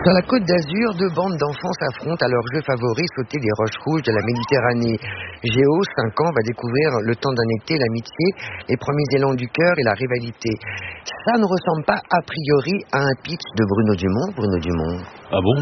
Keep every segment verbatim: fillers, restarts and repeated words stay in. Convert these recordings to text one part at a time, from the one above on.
Sur la côte d'Azur, deux bandes d'enfants s'affrontent à leur jeu favori, sauter des roches rouges de la Méditerranée. Géo, cinq ans, va découvrir le temps d'un été, l'amitié, les premiers élans du cœur et la rivalité. Ça ne ressemble pas a priori à un pitch de Bruno Dumont. Bruno Dumont. Ah bon?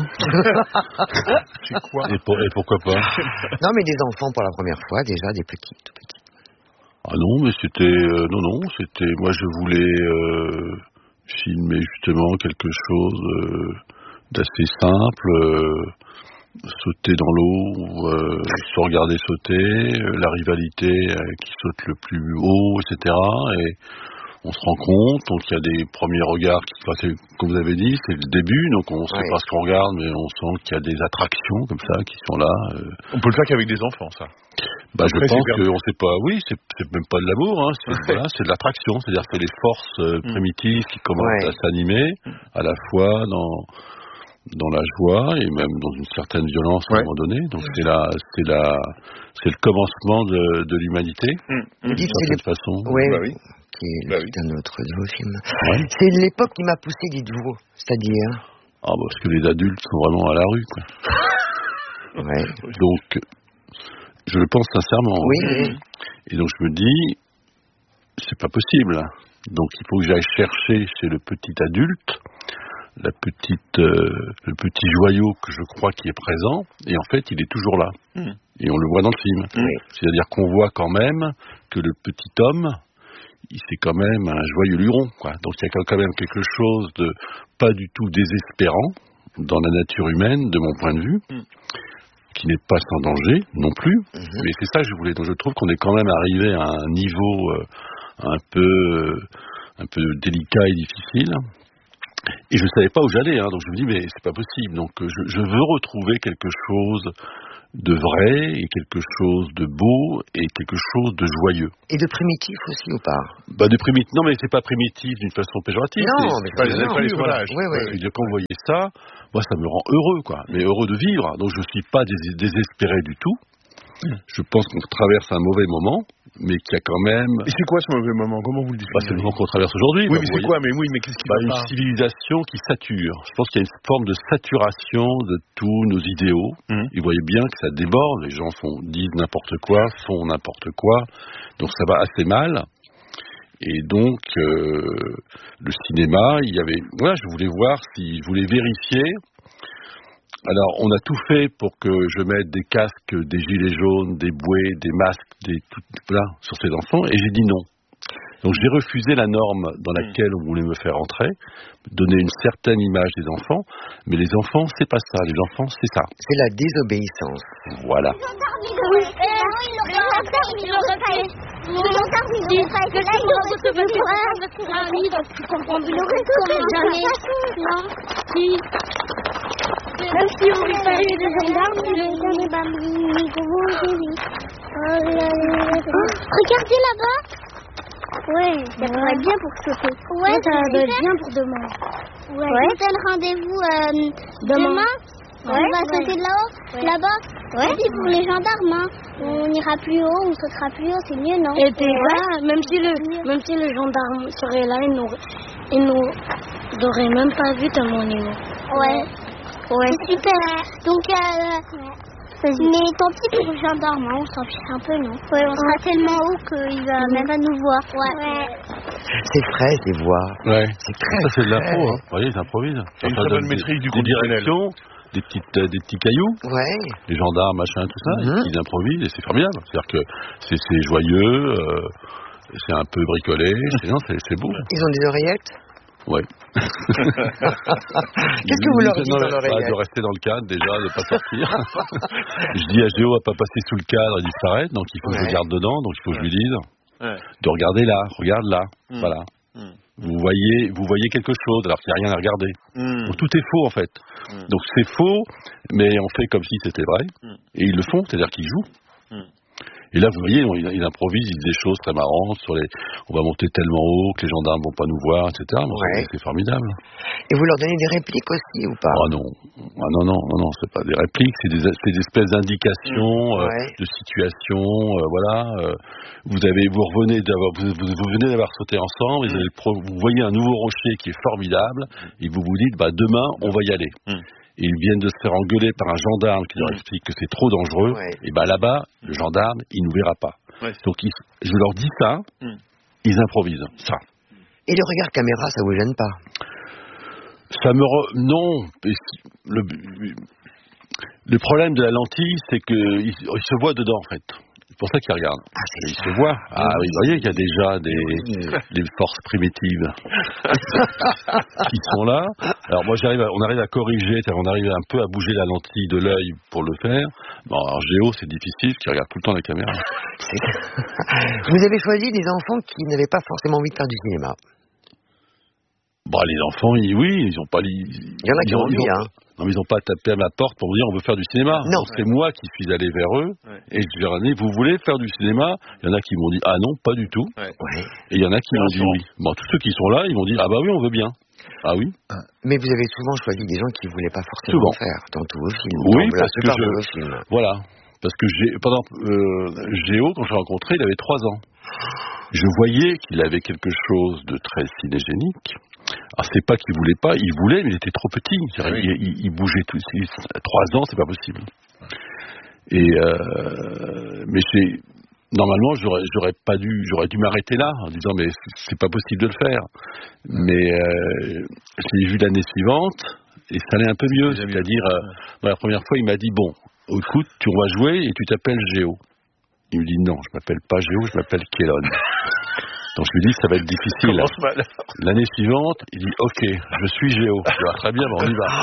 C'est quoi? et, pour, et pourquoi pas? Non, mais des enfants pour la première fois, déjà, des petits, tout petits. Ah non, mais c'était... Euh, non, non, c'était... Moi, je voulais euh, filmer justement quelque chose... Euh, d'assez simple, euh, sauter dans l'eau, euh, se regarder sauter, euh, la rivalité euh, qui saute le plus haut, et cetera. Et on se rend compte, donc il y a des premiers regards, qui, enfin, c'est, comme vous avez dit, c'est le début, donc on ne sait ouais. pas ce qu'on regarde, mais on sent qu'il y a des attractions comme ça qui sont là. Euh. On peut le faire qu'avec des enfants, ça. Bah, Après, je pense qu'on sait pas, oui, c'est, c'est même pas de l'amour, hein, c'est, voilà, c'est de l'attraction, c'est-à-dire que c'est les forces euh, primitives qui commencent ouais. à s'animer, à la fois dans... dans la joie et même dans une certaine violence à ouais. un moment donné. Donc c'est la, c'est la, c'est le commencement de, de l'humanité. Mmh. D'une certaine façon. Oui, bah oui. qui est bah oui. un autre de vos films. Ouais. C'est l'époque qui m'a poussé, dites-vous. C'est-à-dire. Ah bah, parce que les adultes sont vraiment à la rue, quoi. Ouais. Donc, je le pense sincèrement. Oui. oui. Et donc je me dis, c'est pas possible. Donc il faut que j'aille chercher chez le petit adulte la petite, euh, le petit joyau que je crois qui est présent, et en fait, il est toujours là. Mmh. Et on le voit dans le film. Oui. C'est-à-dire qu'on voit quand même que le petit homme, il c'est quand même un joyeux luron, quoi. Donc il y a quand même quelque chose de pas du tout désespérant dans la nature humaine, de mon point de vue, mmh. qui n'est pas sans danger non plus. Mmh. Mais c'est ça que je voulais. Donc je trouve qu'on est quand même arrivé à un niveau euh, un peu, euh, un peu délicat et difficile. Et je savais pas où j'allais, hein, donc je me dis mais c'est pas possible. Donc je, je veux retrouver quelque chose de vrai et quelque chose de beau et quelque chose de joyeux. Et de primitif aussi ou pas? Bah de primitif. Non mais c'est pas primitif d'une façon péjorative. Non, c'est, mais c'est pas les non, pas les sauvages. Oui, oui. oui. Quand vous voyez ça, moi ça me rend heureux, quoi. Mais heureux de vivre. Donc je suis pas dés- désespéré du tout. Je pense qu'on traverse un mauvais moment, mais qu'il y a quand même... Et c'est quoi ce mauvais moment? Comment vous le définissez? Bah, c'est le moment qu'on traverse aujourd'hui. Oui, bah, mais c'est voyez. quoi? Mais oui, mais qu'est-ce qui bah, va une pas? civilisation qui sature. Je pense qu'il y a une forme de saturation de tous nos idéaux. Mmh. Et vous voyez bien que ça déborde. Les gens font, disent n'importe quoi, font n'importe quoi. Donc ça va assez mal. Et donc, euh, le cinéma, il y avait... Voilà, je voulais voir si... Je voulais vérifier... Alors, on a tout fait pour que je mette des casques, des gilets jaunes, des bouées, des masques, des tout, voilà, sur ces enfants, et j'ai dit non. Donc, j'ai refusé la norme dans laquelle on voulait me faire entrer, donner une certaine image des enfants, mais les enfants, c'est pas ça. Les enfants, c'est ça. C'est la désobéissance. Voilà. Même si on veut pas les gendarmes, les bambins, regardez là-bas. Ouais, ça pourrait bien pour sauter. Ouais, ça doit être bien pour demain. Ouais. ouais. Quel rendez-vous euh, demain, demain ouais. On va sauter ouais. de là-haut, ouais. là-bas. Ouais. Et puis pour les gendarmes, hein. On ira plus haut, on sautera plus haut, c'est mieux, non? Et puis voilà, ouais. même si le, même si le gendarme serait là, il nous, il nous aurait même pas vu tellement on est haut. Ouais. Ouais. C'est super. Donc, euh, ouais. mais tant pis pour le gendarme, hein, on s'en fiche un peu, non? Ouais, on sera tellement haut qu'il va mmh. même pas nous voir. Ouais. ouais. C'est frais, les voix. Ouais. C'est très Ça, c'est de frais. l'impro, hein. Vous voyez, ils improvisent. Et une très bonne maîtrise du conditionnel. Des petites, euh, des petits cailloux. Ouais. Les gendarmes, machin, tout ça. Mmh. Ils improvisent et c'est formidable. C'est-à-dire que c'est, c'est joyeux, euh, c'est un peu bricolé. C'est, non, c'est, c'est beau. Ils ont des oreillettes? Ouais. Qu'est-ce que vous leur dites dans l'oreillette? De rester dans le cadre déjà, de ne pas sortir. Je dis à Géo à pas passer sous le cadre et disparaître, donc il faut ouais. que je regarde dedans, donc il faut que je lui dise ouais. de regarder là, regarde là, mmh. voilà. Mmh. Vous voyez, vous voyez quelque chose alors qu'il n'y a rien à regarder. Mmh. Donc tout est faux en fait. Mmh. Donc c'est faux, mais on fait comme si c'était vrai, mmh. et ils le font, c'est-à-dire qu'ils jouent. Mmh. Et là, vous voyez, il, il improvise, il dit des choses très marrantes sur les. On va monter tellement haut que les gendarmes vont pas nous voir, et cetera. Bon, ouais. C'est formidable. Et vous leur donnez des répliques aussi ou pas? Ah non, ah non, non, non, non, c'est pas des répliques, c'est des, c'est des espèces d'indications, mmh, ouais. euh, de situations, euh, voilà. Euh, vous avez, vous revenez d'avoir, vous, vous, vous venez d'avoir sauté ensemble, mmh. et vous, avez, vous voyez un nouveau rocher qui est formidable, et vous vous dites, bah demain, on va y aller. Mmh. Et ils viennent de se faire engueuler par un gendarme qui leur explique que c'est trop dangereux, ouais. et ben là-bas, le gendarme, il nous verra pas. Ouais. Donc ils, je leur dis ça, mm. ils improvisent, ça. Et le regard caméra, ça vous gêne pas? Ça me... Re... Non. Le... le problème de la lentille, c'est qu'il il se voit dedans, en fait. C'est pour ça qu'ils regardent. Ah, ils se voient. Ah oui, vous voyez qu'il y a déjà des, des forces primitives qui sont là. Alors moi, j'arrive à, on arrive à corriger, on arrive un peu à bouger la lentille de l'œil pour le faire. Bon, alors Géo, c'est difficile, parce qu'il regarde tout le temps la caméra. Vous avez choisi des enfants qui n'avaient pas forcément envie de faire du cinéma. Bah, les enfants, ils, oui, ils ont pas... Ils, il y en a qui ont envie, hein. Non, mais ils n'ont pas tapé à ma porte pour me dire on veut faire du cinéma. Non. Donc, c'est moi qui suis allé vers eux, ouais. et je leur ai dit, vous voulez faire du cinéma? Il y en a qui m'ont dit, ah non, pas du tout. Ouais. Et il y en a qui m'ont dit oui. Bon, tous ceux qui sont là, ils m'ont dit, ah bah oui, on veut bien. Ah oui. Mais vous avez souvent choisi des gens qui ne voulaient pas forcément souvent. faire dans tous vos films. Oui, parce que je... vos films. Voilà. Parce que j'ai, pendant, euh, Géo, quand je l'ai rencontré, il avait trois ans. Je voyais qu'il avait quelque chose de très cinégénique. Alors c'est pas qu'il voulait pas, il voulait, mais il était trop petit. Ah oui. il, il, il bougeait tout. Trois ans, c'est pas possible. Et euh, mais c'est normalement, j'aurais, j'aurais pas dû, j'aurais dû m'arrêter là en disant mais c'est pas possible de le faire. Mais euh, j'ai vu l'année suivante et ça allait un peu mieux. C'est-à-dire, euh, la première fois, il m'a dit bon, écoute, tu vas jouer et tu t'appelles Géo. Il me dit non, je m'appelle pas Géo, je m'appelle Kellon. Donc je lui dis ça va être difficile. L'année suivante, il dit ok, je suis Géo. Je dis, ah, très bien, bon, on y va.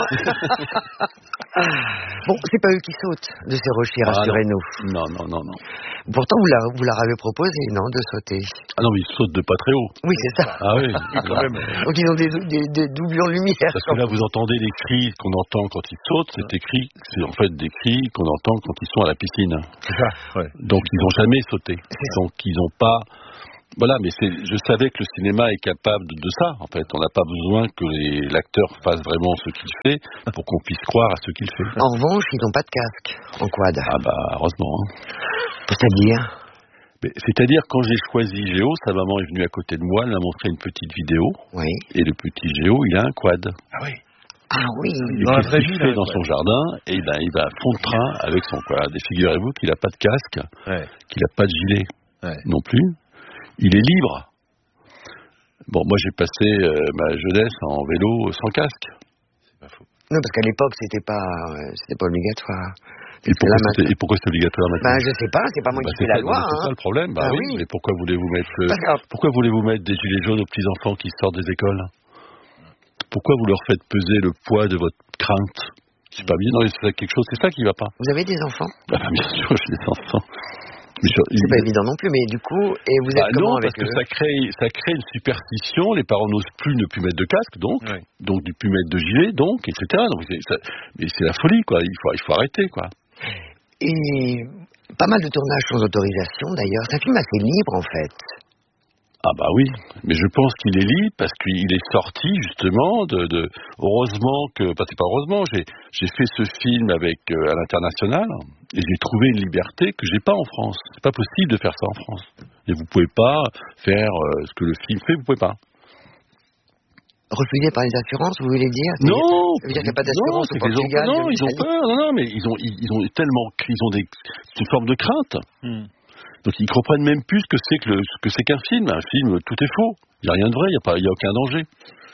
Bon, c'est pas eux qui sautent de ces rochers, ah, rassurez-nous. Non, non, non, non. Pourtant, vous, la, vous leur avez proposé, non, de sauter. Ah non, mais ils sautent de pas très haut. Oui, c'est ça. Ah oui, quand même. Donc ils ont des, des, des doublures de lumière. Parce que là, vous entendez les cris qu'on entend quand ils sautent, c'est écrit, c'est en fait des cris qu'on entend quand ils sont à la piscine. C'est ça, ouais. Donc ils n'ont jamais sauté. Donc ils n'ont pas... Voilà, mais c'est, je savais que le cinéma est capable de, de ça, en fait. On n'a pas besoin que les, l'acteur fasse vraiment ce qu'il fait pour qu'on puisse croire à ce qu'il fait. En revanche, ils n'ont pas de casque en quad. Ah bah, heureusement. Hein. C'est-à-dire mais, C'est-à-dire, quand j'ai choisi Géo, sa maman est venue à côté de moi, elle m'a montré une petite vidéo. Oui. Et le petit Géo, il a un quad. Ah oui. Ah oui. Et dans qu'est-ce qu'il fait dans son jardin? Et ben, il va à fond de train avec son quad. Et figurez-vous qu'il n'a pas de casque, ouais. qu'il n'a pas de gilet ouais. non plus. Il est libre. Bon, moi j'ai passé euh, ma jeunesse en vélo sans casque. C'est pas faux. Non, parce qu'à l'époque c'était pas, euh, c'était pas obligatoire. Et pourquoi, c'était, et pourquoi c'est obligatoire maintenant? Ben je sais pas, c'est pas moi bah, qui fais la loi. C'est hein. ça le problème. Bah, bah oui. oui. Mais pourquoi voulez-vous mettre, euh, que... pourquoi voulez-vous mettre des gilets jaunes aux petits enfants qui sortent des écoles? Pourquoi vous leur faites peser le poids de votre crainte? C'est pas bien. Non, c'est quelque chose. C'est ça qui va pas. Vous avez des enfants? Ah, bien sûr, j'ai des enfants. C'est il... pas évident non plus, mais du coup, et vous êtes bah comment non, avec parce eux? que ça crée, ça crée une superstition. Les parents n'osent plus ne plus mettre de casque, donc, oui. donc ne plus mettre de gilet, donc, et cetera. Donc, c'est, ça, mais c'est la folie, quoi. Il faut, il faut arrêter, quoi. Et pas mal de tournages sans autorisation, d'ailleurs. C'est un film assez libre, en fait. Ah bah oui, mais je pense qu'il est libre parce qu'il est sorti justement de, de heureusement que, enfin c'est pas heureusement, j'ai j'ai fait ce film avec euh, à l'international et j'ai trouvé une liberté que j'ai pas en France. C'est pas possible de faire ça en France. Et vous pouvez pas faire euh, ce que le film fait, vous pouvez pas. Refusé par les assurances, vous voulez dire? Non. Ça veut dire qu'il n'y a pas d'assurance non, au Portugal? Non, ils ont peur. Non, non, mais ils ont ils, ils ont tellement, ils ont des c'est une forme de crainte. Hmm. Donc ils comprennent même plus ce que c'est que, le, que c'est qu'un film. Un film, tout est faux. Il n'y a rien de vrai, il n'y a, pas, il y a aucun danger.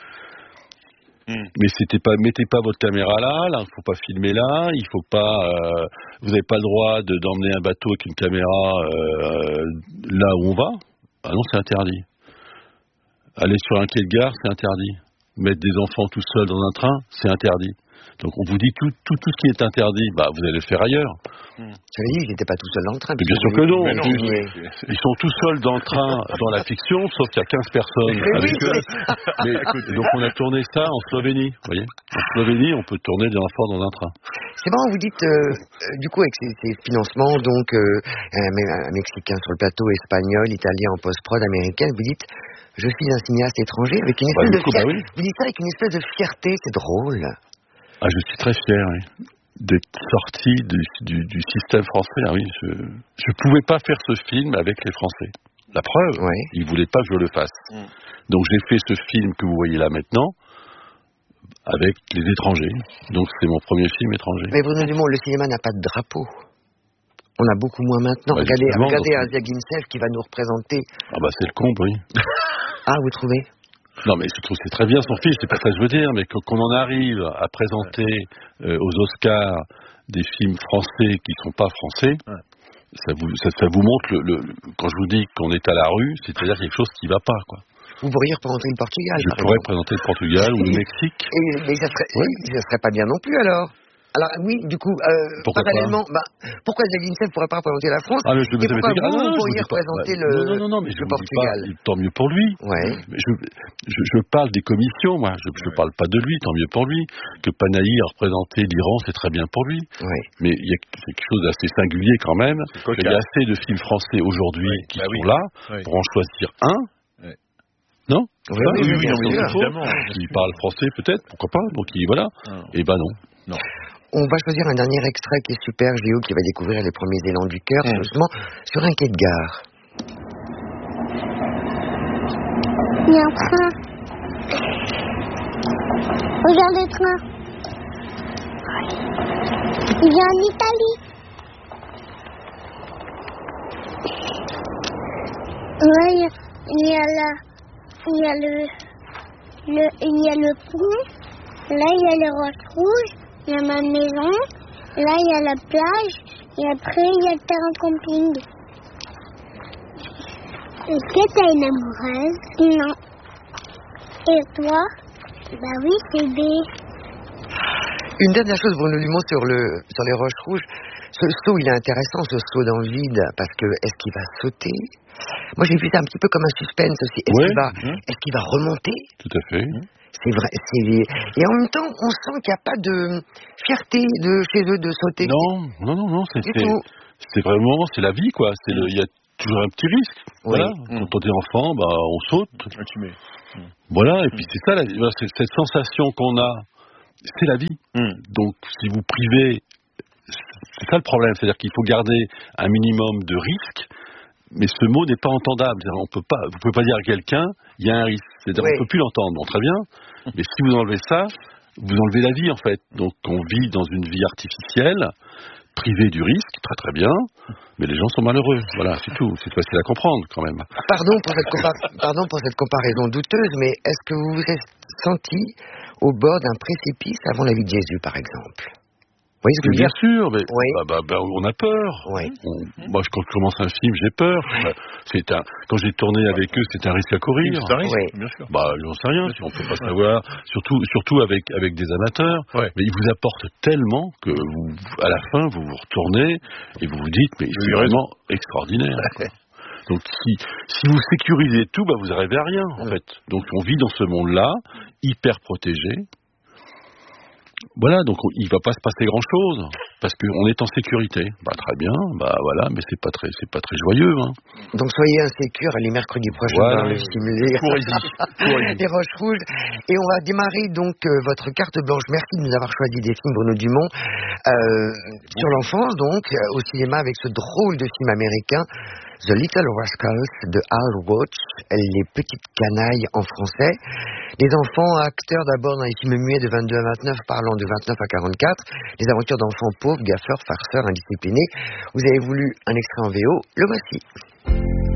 Mm. Mais c'était pas, mettez pas votre caméra là, là, il ne faut pas filmer là, il faut pas, euh, vous n'avez pas le droit de, d'emmener un bateau avec une caméra euh, là où on va. Ah non, c'est interdit. Aller sur un quai de gare, c'est interdit. Mettre des enfants tout seuls dans un train, c'est interdit. Donc on vous dit tout, tout, tout ce qui est interdit, bah vous allez le faire ailleurs. Mmh. Ça veut dire qu'ils n'étaient pas tout seuls dans le train. Mais bien sûr que non. non ils, ils sont tout seuls dans le train, dans la fiction, sauf qu'il y a quinze personnes mais avec oui, eux. Mais, donc on a tourné ça en Slovénie, vous voyez. En Slovénie, on peut tourner des enfants dans un train. C'est marrant, vous dites, euh, euh, du coup, avec ces, ces financements, donc euh, un, un Mexicain sur le plateau, espagnol, italien en post-prod, américaine, vous dites, je suis un cinéaste étranger, avec une espèce bah, de coup, fierté. Bah, oui. Vous dites ça avec une espèce de fierté, c'est drôle. Ah, je suis très fier, oui. D'être sorti du, du, du système français. Ah oui, je je pouvais pas faire ce film avec les Français. La preuve, ouais. Ils voulaient pas que je le fasse. Mm. Donc j'ai fait ce film que vous voyez là maintenant avec les étrangers. Donc c'est mon premier film étranger. Mais Bruno Dumont, le cinéma n'a pas de drapeau. On a beaucoup moins maintenant. Bah, regardez regardez donc... Asia Ghimsev qui va nous représenter. Ah bah c'est le comble, oui. Ah, vous trouvez? Non, mais je trouve que c'est très bien son film, c'est pas ça que je veux dire, mais qu'on en arrive à présenter euh, aux Oscars des films français qui sont pas français, ouais. ça, vous, ça, ça vous montre, le, le, quand je vous dis qu'on est à la rue, c'est-à-dire quelque chose qui va pas, quoi. Vous pourriez représenter le Portugal, Je pourrais présenter le Portugal ou le Mexique. Et, mais ça serait, oui. ça serait pas bien non plus, alors. Alors oui, du coup, euh, pourquoi parallèlement, bah, pourquoi Asia Ghimsev ne pourrait pas représenter la France? Ah, mais je et pourquoi vous, ah, non, vous pourriez représenter bah, le, non, non, non, mais le je Portugal pas, tant mieux pour lui. Ouais. Mais je, je, je parle des commissions, moi. Je ne ouais. parle pas de lui, tant mieux pour lui. Que Panahi a représenté l'Iran, c'est très bien pour lui. Ouais. Mais il y a quelque chose d'assez singulier quand même. Il y a assez de films français aujourd'hui ouais. qui bah, sont oui. là oui. pour en choisir un. Ouais. Non Oui, oui, oui, oui, oui, non, mais évidemment. Qui parle français peut-être, pourquoi pas. Donc voilà. Et ben non. Non. On va choisir un dernier extrait qui est super, Géo, qui va découvrir les premiers élans du cœur, mmh. justement, sur un quai de gare. Il y a un train. Regarde le train. Il vient en Italie. Ouais, il y a, il y a la, il y a le, le, il y a le pont. Là, il y a les roches rouges. Il y a ma maison, là il y a la plage, et après il y a le terrain de camping. Est-ce que t'as une amoureuse? Non. Et toi? Bah oui, c'est B. Une dernière chose, Bruno Dumont, sur, le, sur les roches rouges. Ce saut, il est intéressant, ce saut dans le vide, parce que est-ce qu'il va sauter? Moi j'ai vu ça un petit peu comme un suspense aussi. Est-ce ouais, qu'il va, mmh. est-ce qu'il va remonter? Tout à fait. Mmh. C'est vrai, c'est... Et en même temps, on sent qu'il n'y a pas de fierté de chez eux de sauter. Non, non, non, non, c'est, c'est, c'est vraiment, c'est la vie, quoi. C'est le, il y a toujours un petit risque. Oui. Voilà. Mmh. Quand on est enfant, bah, on saute. Ah, tu mets. Mmh. Voilà, et puis mmh. c'est ça, la, c'est cette sensation qu'on a, c'est la vie. Mmh. Donc, si vous privez, c'est ça le problème, c'est-à-dire qu'il faut garder un minimum de risque. Mais ce mot n'est pas entendable. On peut pas, vous pouvez pas dire à quelqu'un, il y a un risque. C'est-à-dire, oui. on peut plus l'entendre. Bon, très bien. Mais si vous enlevez ça, vous enlevez la vie, en fait. Donc, on vit dans une vie artificielle, privée du risque, très très bien. Mais les gens sont malheureux. Voilà, c'est tout. C'est facile à comprendre, quand même. Pardon pour cette, compa- Pardon pour cette comparaison douteuse, mais est-ce que vous vous êtes senti au bord d'un précipice avant la vie de Jésus, par exemple? Oui, ce que bien sûr, mais oui. bah, bah, bah, on a peur. Oui. On, moi, quand je commence un film, j'ai peur. C'est un, quand j'ai tourné avec eux, c'était un risque à courir. C'est un risque, oui. bien sûr. Bah, j'en sais rien, si on peut pas savoir. Surtout, surtout avec avec des amateurs. Ouais. Mais ils vous apportent tellement que vous, à la fin, vous vous retournez et vous vous dites, mais c'est vraiment extraordinaire. Quoi. Donc, si si vous sécurisez tout, bah, vous n'arrivez à rien, en mmh. fait. Donc, on vit dans ce monde-là, hyper protégé. Voilà, donc il va pas se passer grand-chose parce qu'on est en sécurité. Bah très bien, bah voilà, mais c'est pas très, c'est pas très joyeux. Hein. Donc soyez insécures les mercredis prochains voilà. dans le film Les, les Roches Rouges. Et on va démarrer donc euh, votre carte blanche. Merci de nous avoir choisi des films, Bruno Dumont, euh, sur l'enfance donc au cinéma avec ce drôle de film américain. The Little Rascals de Al Roach, les petites canailles en français. Les enfants acteurs d'abord dans les films muets de vingt-deux à vingt-neuf, parlant de vingt-neuf à quarante-quatre. Les aventures d'enfants pauvres, gaffeurs, farceurs, indisciplinés. Vous avez voulu un extrait en V O, le voici.